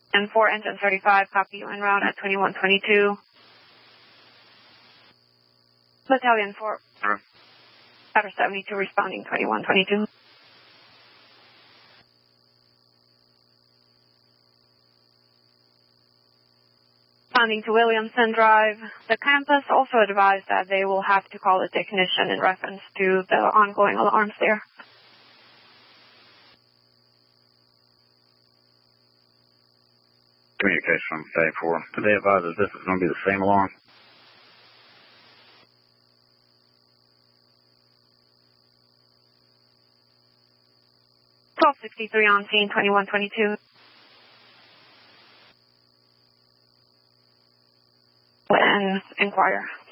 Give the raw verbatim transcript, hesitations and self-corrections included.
And four, engine thirty-five, copy you en route at twenty-one twenty-two. Battalion four, Outer seventy-two, responding twenty-one twenty-two. Responding to Williamson Drive. The campus also advised that they will have to call a technician in reference to the ongoing alarms there. Communication from Bay four. They advise that this is going to be the same alarm. twelve sixty-three on scene, twenty-one twenty-two. And inquire.